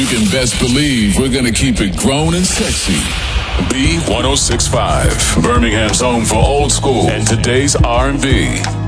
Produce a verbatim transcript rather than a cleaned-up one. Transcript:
can best believe we're going to keep it grown and sexy. B one oh six point five, Birmingham's home for old school and today's R and B.